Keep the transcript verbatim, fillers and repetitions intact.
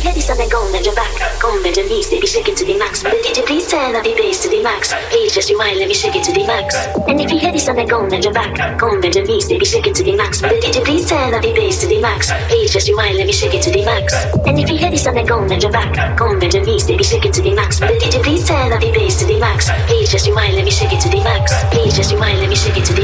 hear this song, then go and bend your back. Go and bend your knees, they be shaking to the max. The D J please turn up the bass to the max. Please just rewind, let me shake it to the max. And if you hear this song, then go and bend your back. Go and bend your knees, they be shaking to the max. The D J please turn up the bass to the max. Please just rewind, let me shake it to the max. And if you hear this song, then go and bend your back. Go and bend your knees, they be shaking to the max. The D J please turn up the bass to the max. Please just rewind, let me shake it to the max. Please just rewind, let me shake it to the max.